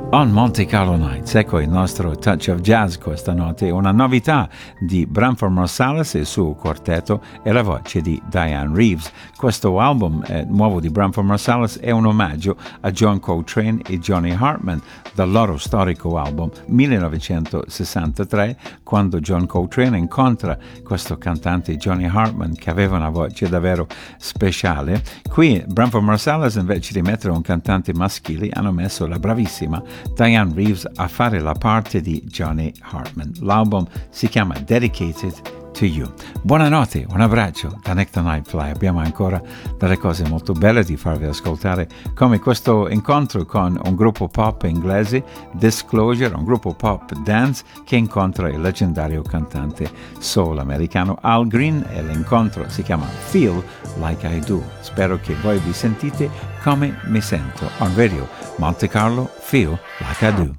On Monte Carlo Nights, ecco il nostro Touch of Jazz questa notte, una novità di Branford Marsalis e il suo quartetto e la voce di Diane Reeves. Questo album nuovo di Branford Marsalis è un omaggio a John Coltrane e Johnny Hartman dal loro storico album 1963, quando John Coltrane incontra questo cantante Johnny Hartman che aveva una voce davvero speciale. Qui Branford Marsalis, invece di mettere un cantante maschile, hanno messo la bravissima Diane Reeves a fare la parte di Johnny Hartman. L'album si chiama Dedicated to You. Buonanotte, un abbraccio da Nick the Nightfly. Abbiamo ancora delle cose molto belle di farvi ascoltare, come questo incontro con un gruppo pop inglese, Disclosure, un gruppo pop dance che incontra il leggendario cantante soul americano Al Green, e l'incontro si chiama Feel Like I Do. Spero che voi vi sentite come mi sento on radio Monte Carlo, Feel Like I Do.